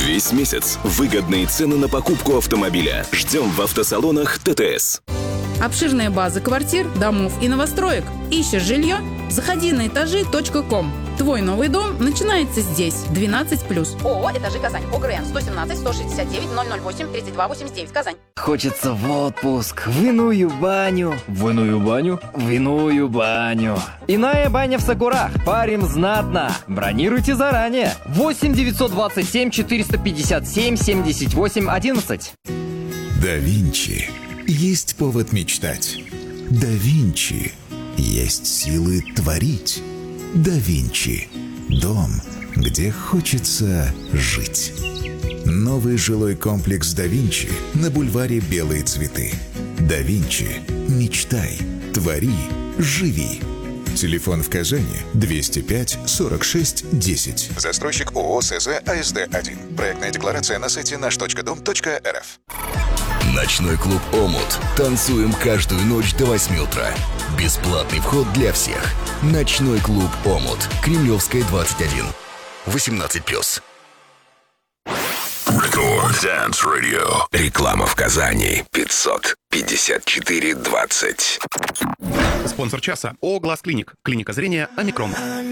Весь месяц выгодные цены на покупку автомобиля. Ждем в автосалонах ТТС. Обширная база квартир, домов и новостроек. Ищешь жилье? Заходи на этажи.ком. Твой новый дом начинается здесь. 12+. ООО «Этажи Казань». ОГРН 117 169 008 32 89. Казань. Хочется в отпуск, в иную баню. В иную баню? В иную баню. Иная баня в Сакурах. Парим знатно. Бронируйте заранее. 8 927 457 78 11. Да Винчи. Есть повод мечтать. Да Винчи. Есть силы творить. Да Винчи. Дом, где хочется жить. Новый жилой комплекс Да Винчи на бульваре Белые цветы. Да Винчи. Мечтай. Твори. Живи. Телефон в Казани 205 46 10. Застройщик ООО СЗ АСД-1. Проектная декларация на сайте наш.дом.рф. Ночной клуб «Омут». Танцуем каждую ночь до 8 утра. Бесплатный вход для всех. Ночной клуб «Омут». Кремлевская, 21. 18+. Record Dance Radio. Реклама в Казани. 554 20. Спонсор часа ООО «Глаз Клиник». Клиника зрения «Омикрон».